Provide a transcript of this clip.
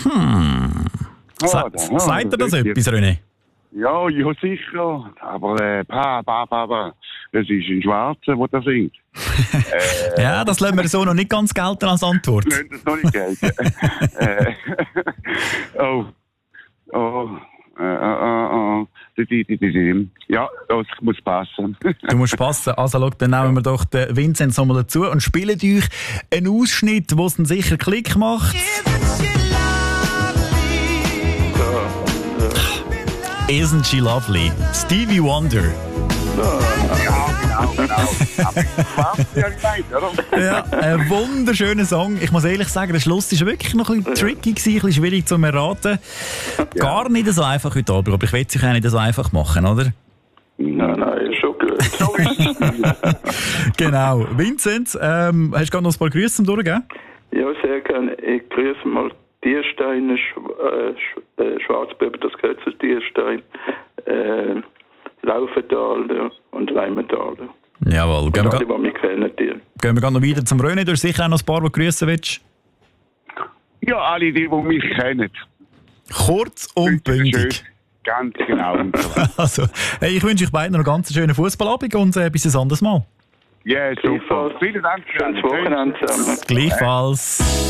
Sagt dir das etwas, René? Ja, sicher. Aber Papa, das ist ein Schwarzer, der das singt. Ja, das lassen wir so noch nicht ganz gelten als Antwort. Lassen das noch nicht gelten. Ja, das muss passen. Du musst passen. Also, schau, dann nehmen wir doch den Vinzenz nochmal dazu und spielen euch einen Ausschnitt, wo es dann sicher Klick macht. Isn't she lovely? Stevie Wonder. Ja, ein wunderschöner Song. Ich muss ehrlich sagen, der Schluss war wirklich noch ein bisschen tricky, ein bisschen schwierig zu erraten. Gar nicht so einfach heute Abend, aber ich will es euch auch nicht so einfach machen, oder? Nein, ist schon gut. Genau. Vinzenz, hast du gerade noch ein paar Grüße zum Durchgeben? Ja, sehr gerne. Ich grüße mal Tiersteine, Schwarzbuben, das gehört zu Tierstein, Laufental und Leimental. Jawohl. Gehen wir gerade noch weiter zum René. Du hast sicher auch noch ein paar, die grüßen willst. Ja, alle die mich kennen. Kurz und bündig. Ganz genau. Also, hey, ich wünsche euch beiden noch einen ganz schönen Fußballabend und bis ein anderes Mal. Ja, super. Vielen Dank. Schönes Wochenende zusammen. Gleichfalls.